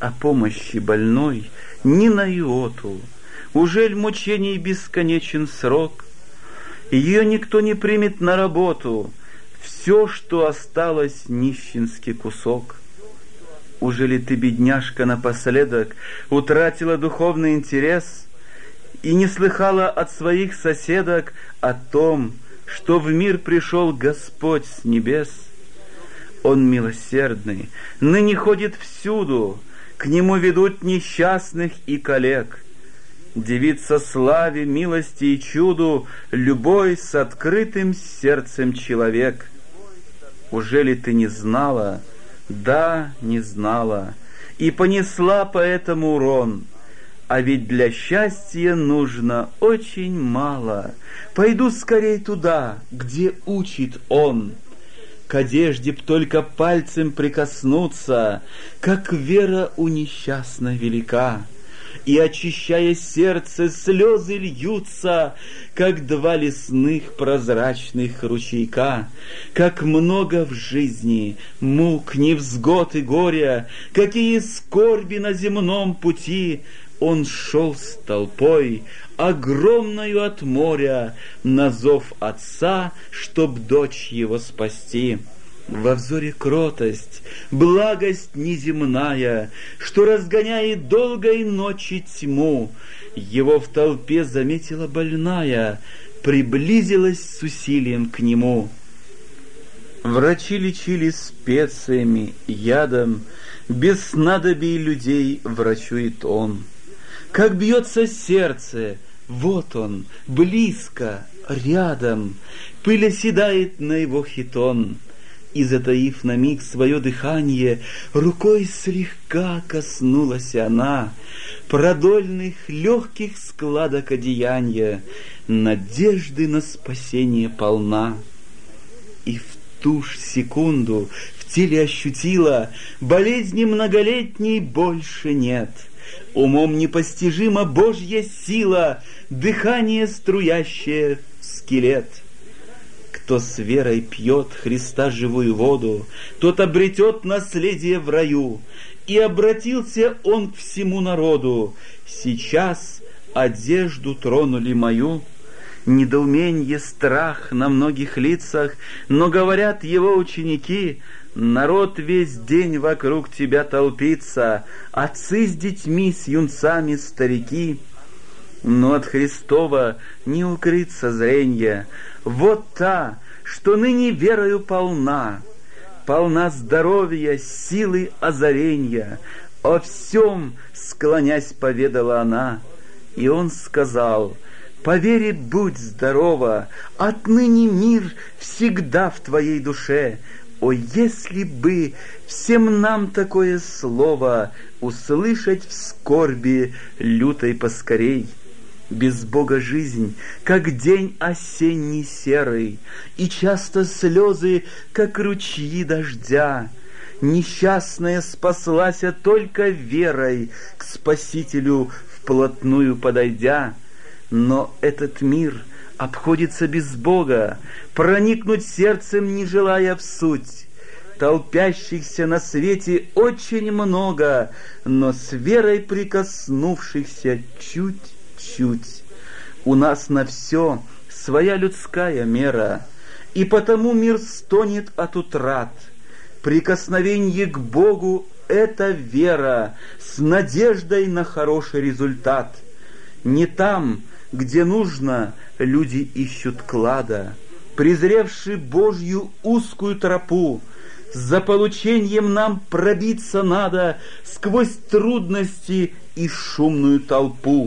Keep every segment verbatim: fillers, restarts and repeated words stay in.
о помощи больной ни на йоту. Ужель мучений бесконечен срок? Ее никто не примет на работу, все, что осталось, нищенский кусок. Ужели ты, бедняжка, напоследок утратила духовный интерес и не слыхала от своих соседок о том, что в мир пришел Господь с небес? Он милосердный, ныне ходит всюду, к нему ведут несчастных и коллег. Девица славе, милости и чуду, любой с открытым сердцем человек. Ужели ты не знала? Да, не знала, и понесла поэтому урон. А ведь для счастья нужно очень мало. Пойду скорей туда, где учит он. К одежде б только пальцем прикоснуться, как вера у несчастной велика. И, очищая сердце, слезы льются, как два лесных прозрачных ручейка. Как много в жизни мук, невзгод и горя, какие скорби на земном пути. Он шел с толпой, огромною от моря, на зов отца, чтоб дочь его спасти. Во взоре кротость, благость неземная, что разгоняет долгой ночи тьму. Его в толпе заметила больная, приблизилась с усилием к нему. Врачи лечили специями, ядом, без снадобий людей врачует он. Как бьется сердце, вот он, близко, рядом, пыль оседает на его хитон. И, затаив на миг свое дыхание, рукой слегка коснулась она продольных легких складок одеяния, надежды на спасение полна. И в ту ж секунду в теле ощутила, болезни многолетней больше нет. Умом непостижима Божья сила, дыхание струящее в скелет. Кто с верой пьет Христа живую воду, тот обретет наследие в раю. И обратился он к всему народу: сейчас одежду тронули мою. Недоуменье, страх на многих лицах, но говорят его ученики: народ весь день вокруг тебя толпится, отцы с детьми, с юнцами старики. Но от Христова не укрыться зренья. Вот та, что ныне верою полна, полна здоровья, силы озаренья. О всем, склонясь, поведала она. И он сказал: по вере будь здорова, отныне мир всегда в твоей душе. О, если бы всем нам такое слово услышать в скорби лютой поскорей. Без Бога жизнь, как день осенний серый, и часто слезы, как ручьи дождя. Несчастная спаслась только верой, к Спасителю вплотную подойдя. Но этот мир обходится без Бога, проникнуть сердцем не желая в суть. Толпящихся на свете очень много, но с верой прикоснувшихся чуть-чуть. У нас на все своя людская мера, и потому мир стонет от утрат. Прикосновение к Богу — это вера с надеждой на хороший результат. Не там, где нужно, люди ищут клада, презревши Божью узкую тропу. За получением нам пробиться надо сквозь трудности и шумную толпу.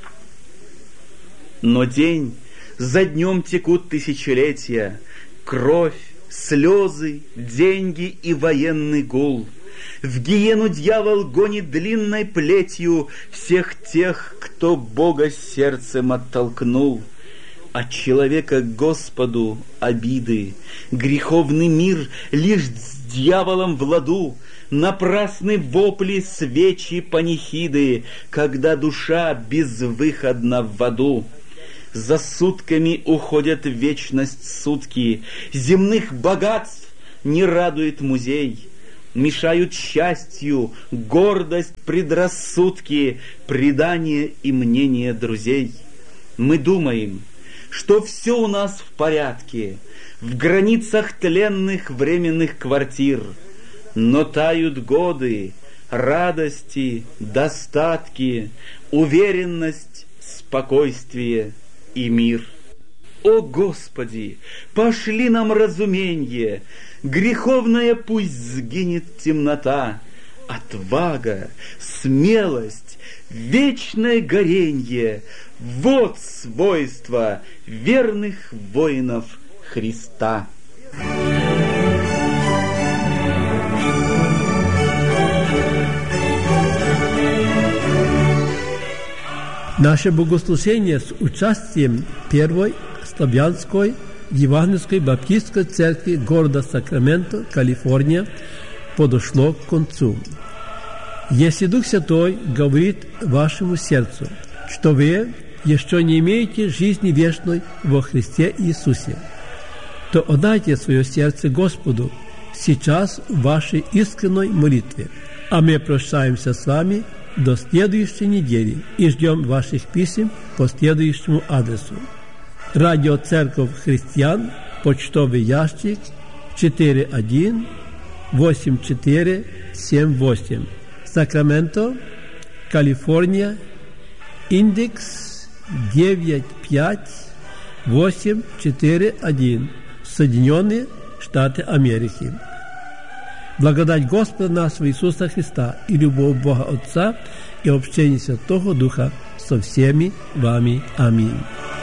Но день за днем текут тысячелетия, кровь, слезы, деньги и военный гул. В гиену дьявол гонит длинной плетью всех тех, кто Бога сердцем оттолкнул. От человека к Господу обиды, греховный мир лишь с дьяволом в ладу. Напрасны вопли, свечи, панихиды, когда душа безвыходна в аду. За сутками уходят в вечность сутки, земных богатств не радует музей. мешают счастью гордость, предрассудки, предания и мнения друзей. Мы думаем, что все у нас в порядке, в границах тленных временных квартир, но тают годы, радости, достатки, уверенность, спокойствие и мир. О Господи, пошли нам разумение, греховная пусть сгинет темнота, отвага, смелость, вечное горенье — вот свойства верных воинов Христа. Наше богослужение с участием Первой Славянской Евангельской Баптистской Церкви города Сакраменто, Калифорния, подошло к концу. Если Дух Святой говорит вашему сердцу, что вы еще не имеете жизни вечной во Христе Иисусе, то отдайте свое сердце Господу сейчас в вашей искренней молитве. А мы прощаемся с вами до следующей недели и ждем ваших писем по следующему адресу. Радио Церковь Христиан, почтовый ящик четыре один восемь четыре семь восемь, Сакраменто, Калифорния, индекс девять пять восемь четыре один, Соединенные Штаты Америки. Благодать Господа нашего Иисуса Христа и любовь Бога Отца и общение Святого Духа со всеми вами. Аминь.